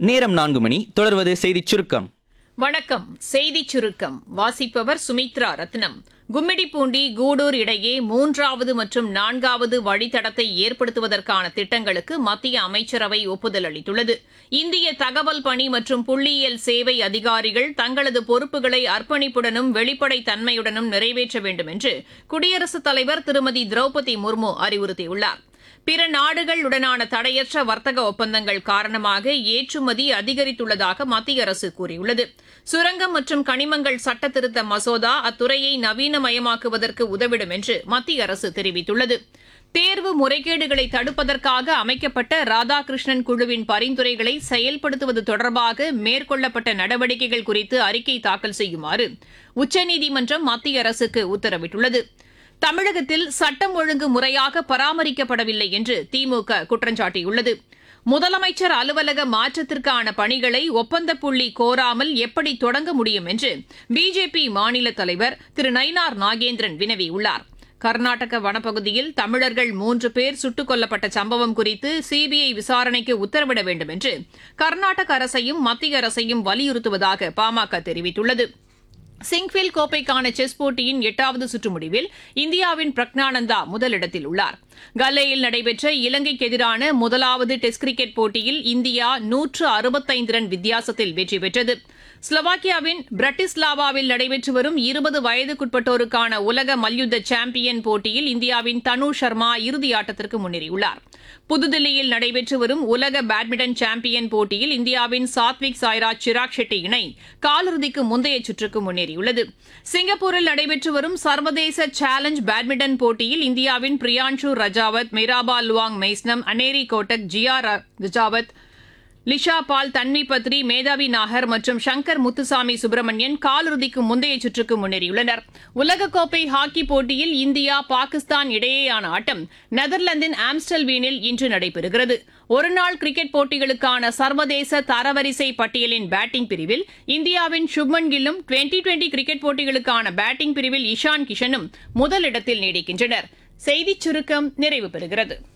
நேரம் 4 மணி. தொடர்வது செய்திச் சுருக்கம். வணக்கம். செய்திச் சுருக்கம் வாசிப்பவர் சுமித்ரா ரத்னம். கும்மிடிப்பூண்டி கூடூர் இடையே 3வது மற்றும் 4வது வழித்தடத்தை ஏற்படுத்துவதற்கான திட்டங்களுக்கு மத்திய அமைச்சரவை ஒப்புதல் அளித்துள்ளது. இந்திய தகவல் பணி மற்றும் புள்ளியியல் சேவை அதிகாரிகள் தங்களது பொறுப்புகளை அர்ப்பணிப்புடனும் வெளிப்படைத் தன்மையுடனும் நிறைவேற்ற வேண்டும் என்று குடியரசுத் தலைவர் திருமதி திரௌபதி முர்மு அறிவுறுத்தியுள்ளார். பிற நாடுகளுடனான தடையற்ற வர்த்தக ஒப்பந்தங்கள் காரணமாக ஏற்றுமதி அதிகரித்துள்ளதாக மத்திய அரசு கூறியுள்ளது. சுரங்கம் மற்றும் கனிமங்கள் சட்ட திருத்த மசோதா அத்துறையை நவீனமயமாக்குவதற்கு உதவிடும் என்று மத்திய அரசு தெரிவித்துள்ளது. தேர்வு முறைகேடுகளை தடுப்பதற்காக அமைக்கப்பட்ட ராதாகிருஷ்ணன் குழுவின் பரிந்துரைகளை செயல்படுத்துவது தொடர்பாக மேற்கொள்ளப்பட்ட நடவடிக்கைகள் குறித்து அறிக்கை தாக்கல் செய்யுமாறு உச்சநீதிமன்றம் மத்திய அரசுக்கு உத்தரவிட்டுள்ளது. தமிழகத்தில் சட்டம் ஒழுங்கு முறையாக பராமரிக்கப்படவில்லை என்று திமுக குற்றம் சாட்டியுள்ளது. முதலமைச்சர் அலுவலக மாற்றத்திற்கான பணிகளை ஒப்பந்த புள்ளி கோராமல் எப்படி தொடங்க முடியும் என்று பிஜேபி மாநில தலைவர் திரு நயினார் நாகேந்திரன் வினவியுள்ளார். கர்நாடக வனப்பகுதியில் தமிழர்கள் 3 பேர் சுட்டுக் கொல்லப்பட்ட சம்பவம் குறித்து சிபிஐ விசாரணைக்கு உத்தரவிட வேண்டும் என்று கர்நாடக அரசையும் மத்திய அரசையும் வலியுறுத்துவதாக பாமக தெரிவித்துள்ளது. சிங்ஃபில் கோப்பைக்கான செஸ் போட்டியின் 8வது சுற்று முடிவில் இந்தியாவின் பிரக்ஞானந்தா முதலிடத்தில் உள்ளார். கல்லேயில் நடைபெற்ற இலங்கைக்கு எதிரான முதலாவது டெஸ்ட் கிரிக்கெட் போட்டியில் இந்தியா 165 ரன் வித்தியாசத்தில் வெற்றி பெற்றது. ஸ்லோவாக்கியாவின் பிரட்டிஸ்லாவாவில் நடைபெற்று வரும் 20 வயதுக்குட்பட்டோருக்கான உலக மல்யுத்த சாம்பியன் போட்டியில் இந்தியாவின் தனு சர்மா இறுதியாட்டத்திற்கு முன்னேறியுள்ளார். புதுதில்லியில் நடைபெற்று வரும் உலக பேட்மிண்டன் சாம்பியன் போட்டியில் இந்தியாவின் சாத்விக் சாய்ராஜ் சிராக் ஷெட்டி இணை காலிறுதிக்கு முந்தைய சுற்றுக்கு முன்னேறியுள்ளது. சிங்கப்பூரில் நடைபெற்று வரும் சர்வதேச சேலஞ்ச் பேட்மிண்டன் போட்டியில் இந்தியாவின் பிரியான்ஷு ரஜாவத், மிராபா லுவாங் மெய்ஸ்னம், அனேரி கோட்டக், ஜியா ரஜாவத், லிஷா பால், தன்வி பத்ரி, மேதாவி நாகர் மற்றும் சங்கர் முத்துசாமி சுப்பிரமணியன் காலிறுதிக்கு முந்தைய சுற்றுக்கு முன்னேறியுள்ளனர். உலகக்கோப்பை ஹாக்கி போட்டியில் இந்தியா பாகிஸ்தான் இடையேயான ஆட்டம் நெதர்லாந்தின் ஆம்ஸ்டல்வீனில் இன்று நடைபெறுகிறது. ஒருநாள் கிரிக்கெட் போட்டிகளுக்கான சர்வதேச தரவரிசை பட்டியலின் பேட்டிங் பிரிவில் இந்தியாவின் சுப்மன் கில்லும், 2020 கிரிக்கெட் போட்டிகளுக்கான பேட்டிங் பிரிவில் இஷான் கிஷனும் முதலிடத்தில் நீடிக்கின்றனர். செய்திச் சுருக்கம் நிறைவு பெறுகிறது.